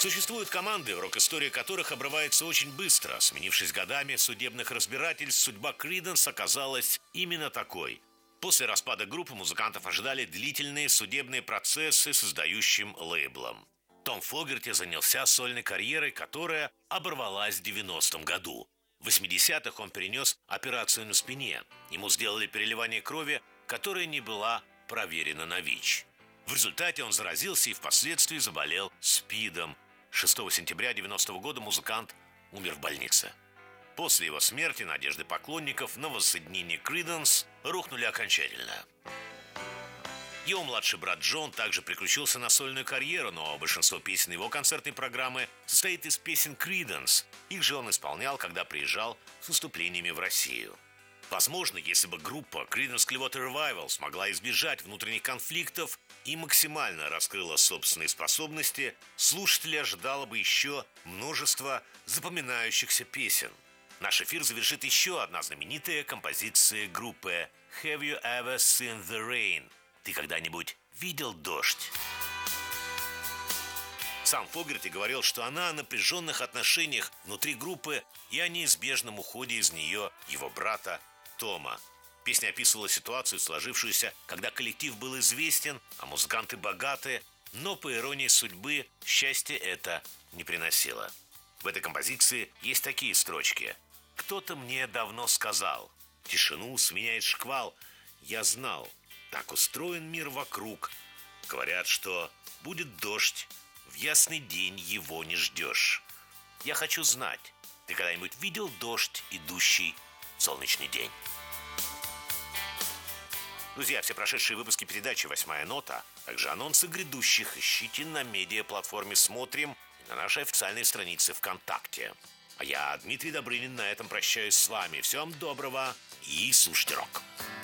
Существуют команды, рок-история которых обрывается очень быстро. Сменившись годами судебных разбирательств, судьба Creedence оказалась именно такой. После распада группы музыкантов ожидали длительные судебные процессы с издающим лейблом. Том Фогерти занялся сольной карьерой, которая оборвалась в 90-м году. В 80-х он перенес операцию на спине. Ему сделали переливание крови, которая не была проверена на ВИЧ. В результате он заразился и впоследствии заболел СПИДом. 6 сентября 90-го года музыкант умер в больнице. После его смерти надежды поклонников на воссоединение Creedence рухнули окончательно. Его младший брат Джон также приключился на сольную карьеру, но большинство песен его концертной программы состоит из песен Creedence. Их же он исполнял, когда приезжал с выступлениями в Россию. Возможно, если бы группа Creedence Clearwater Revival смогла избежать внутренних конфликтов и максимально раскрыла собственные способности, слушателей ожидало бы еще множество запоминающихся песен. Наш эфир завершит еще одна знаменитая композиция группы «Have you ever seen the rain?» «Ты когда-нибудь видел дождь?» Сам Фогерти говорил, что она о напряженных отношениях внутри группы и о неизбежном уходе из нее его брата Тома. Песня описывала ситуацию, сложившуюся, когда коллектив был известен, а музыканты богаты, но, по иронии судьбы, счастье это не приносило. В этой композиции есть такие строчки. «Кто-то мне давно сказал, тишину сменяет шквал. Я знал, так устроен мир вокруг. Говорят, что будет дождь, в ясный день его не ждешь. Я хочу знать, ты когда-нибудь видел дождь, идущий в солнечный день?» Друзья, все прошедшие выпуски передачи «Восьмая нота», также анонсы грядущих ищите на медиаплатформе «Смотрим» и на нашей официальной странице ВКонтакте. А я, Дмитрий Добрынин, на этом прощаюсь с вами. Всем доброго и слушайте рок!